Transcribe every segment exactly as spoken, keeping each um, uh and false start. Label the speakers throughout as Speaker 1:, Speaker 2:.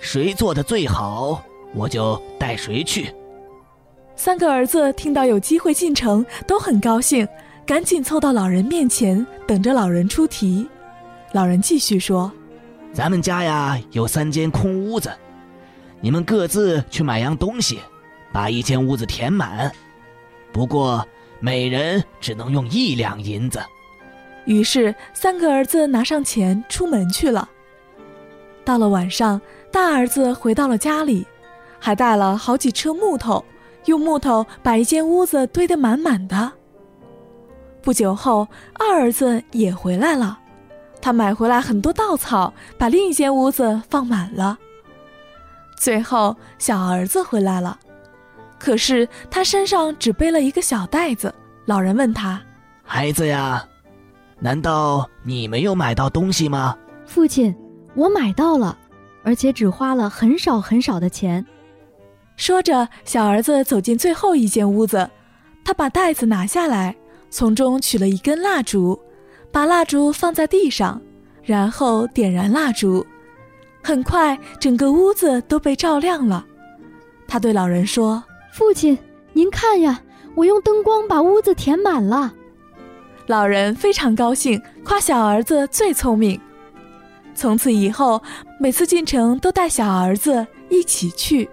Speaker 1: 谁做的最好，我就带谁去。
Speaker 2: 三个儿子听到有机会进城，都很高兴，赶紧凑到老人面前，等着老人出题。老人继续说：
Speaker 1: 咱们家呀有三间空屋子，你们各自去买样东西，把一间屋子填满，不过每人只能用一两银子。
Speaker 2: 于是三个儿子拿上钱出门去了。到了晚上，大儿子回到了家里，还带了好几车木头，用木头把一间屋子堆得满满的。不久后，二儿子也回来了，他买回来很多稻草，把另一间屋子放满了。最后小儿子回来了，可是他身上只背了一个小袋子。老人问他：
Speaker 1: 孩子呀，难道你没有买到东西吗？
Speaker 3: 父亲，我买到了，而且只花了很少很少的钱。
Speaker 2: 说着，小儿子走进最后一间屋子，他把袋子拿下来，从中取了一根蜡烛，把蜡烛放在地上，然后点燃蜡烛。很快整个屋子都被照亮了。他对老人说：
Speaker 3: 父亲，您看呀，我用灯光把屋子填满了。
Speaker 2: 老人非常高兴，夸小儿子最聪明。从此以后，每次进城都带小儿子一起去。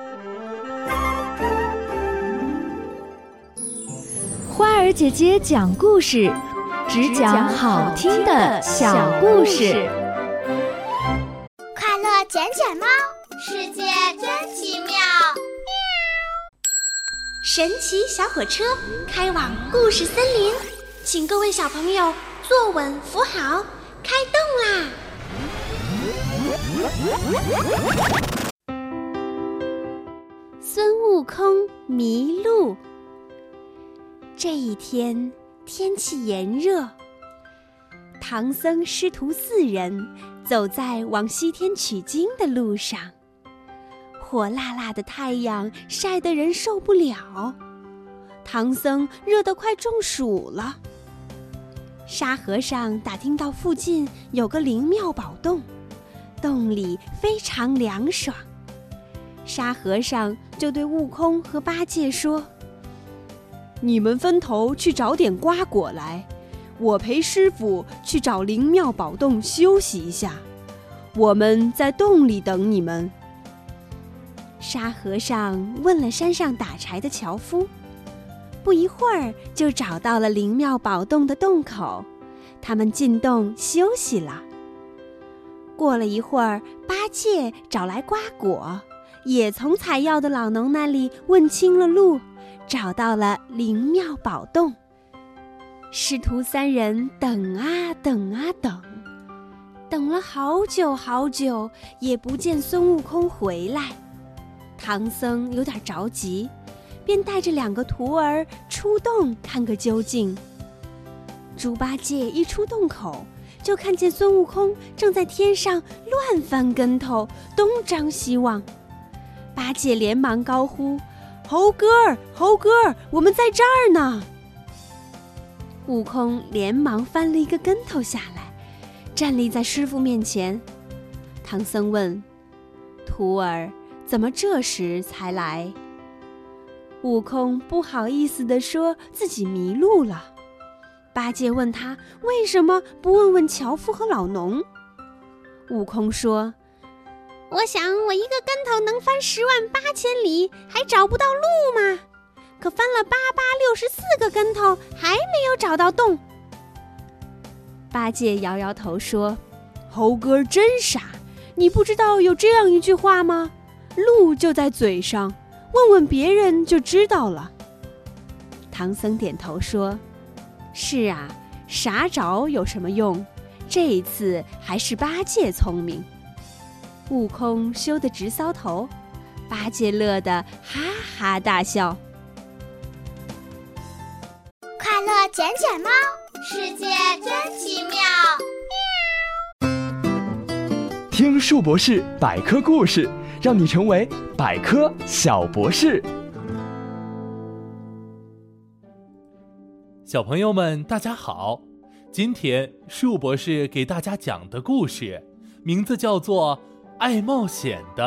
Speaker 3: 花儿姐姐讲故事，只讲好听的小故事。
Speaker 4: 快乐捡捡猫，世界真奇妙。神奇小火车开往故事森林，请各位小朋友坐稳扶好，开动啦！孙悟空迷路。这一天天气炎热，唐僧师徒四人走在往西天取经的路上，火辣辣的太阳晒得人受不了，唐僧热得快中暑了。沙和尚打听到附近有个灵庙宝洞，洞里非常凉爽。沙和尚就对悟空和八戒说：你们分头去找点瓜果来，我陪师傅去找灵庙宝洞休息一下，我们在洞里等你们。沙和尚问了山上打柴的樵夫，不一会儿就找到了灵庙宝洞的洞口，他们进洞休息了。过了一会儿，八戒找来瓜果，也从采药的老农那里问清了路，找到了灵庙宝洞。师徒三人等啊等啊等，等了好久好久，也不见孙悟空回来。唐僧有点着急，便带着两个徒儿出洞看个究竟。猪八戒一出洞口，就看见孙悟空正在天上乱翻跟头，东张西望。八戒连忙高呼：猴哥儿，猴哥儿，我们在这儿呢！悟空连忙翻了一个跟头下来，站立在师父面前。唐僧问：徒儿，怎么这时才来？悟空不好意思地说自己迷路了。八戒问他为什么不问问樵夫和老农。悟空说：我想我一个跟头能翻十万八千里，还找不到路吗？可翻了八八六十四个跟头，还没有找到洞。八戒摇摇头说：猴哥真傻，你不知道有这样一句话吗？路就在嘴上，问问别人就知道了。唐僧点头说：是啊，傻找有什么用？这一次还是八戒聪明。悟空羞得直搔头，八戒乐得哈哈大笑。快乐捡捡猫，世界真奇妙。
Speaker 5: 听树博士百科故事，让你成为百科小博士。
Speaker 6: 小朋友们大家好，今天树博士给大家讲的故事名字叫做爱冒险的